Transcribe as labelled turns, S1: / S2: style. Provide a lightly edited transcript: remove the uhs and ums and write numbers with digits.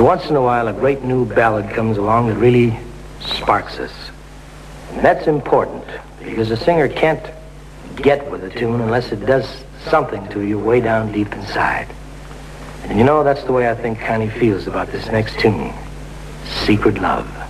S1: Once in a while, a great new ballad comes along that really sparks us. And that's important, because a singer can't get with a tune unless it does something to you way down deep inside. And you know, that's the way I think Connie feels about this next tune, Secret Love.